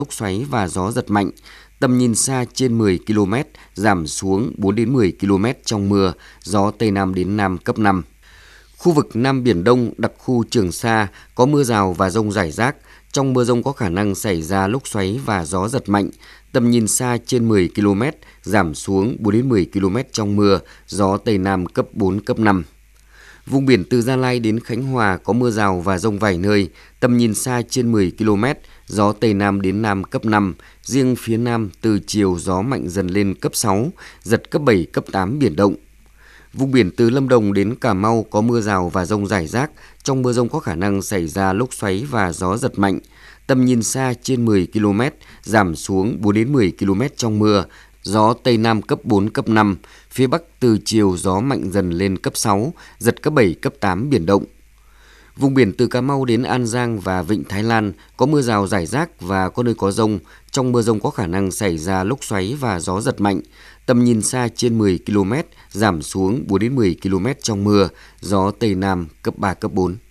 lốc xoáy và gió giật mạnh, tầm nhìn xa trên 10 km, giảm xuống 4 đến 10 km trong mưa, gió Tây Nam đến Nam cấp 5. Khu vực Nam Biển Đông, đặc khu Trường Sa có mưa rào và dông rải rác. Trong mưa dông có khả năng xảy ra lốc xoáy và gió giật mạnh, tầm nhìn xa trên 10 km, giảm xuống 4 đến 10 km trong mưa, gió Tây Nam cấp 4, cấp 5. Vùng biển từ Gia Lai đến Khánh Hòa có mưa rào và dông vài nơi, tầm nhìn xa trên 10 km, gió Tây Nam đến Nam cấp 5, riêng phía Nam từ chiều gió mạnh dần lên cấp 6, giật cấp 7, cấp 8 biển động. Vùng biển từ Lâm Đồng đến Cà Mau có mưa rào và dông rải rác, trong mưa dông có khả năng xảy ra lốc xoáy và gió giật mạnh, tầm nhìn xa trên 10 km, giảm xuống 4 đến 10 km trong mưa, gió Tây Nam cấp 4, cấp 5, phía Bắc từ chiều gió mạnh dần lên cấp 6, giật cấp 7, cấp 8 biển động. Vùng biển từ Cà Mau đến An Giang và Vịnh Thái Lan có mưa rào rải rác và có nơi có dông. Trong mưa dông có khả năng xảy ra lốc xoáy và gió giật mạnh. Tầm nhìn xa trên 10 km, giảm xuống 4 đến 10 km trong mưa, gió Tây Nam cấp 3, cấp 4.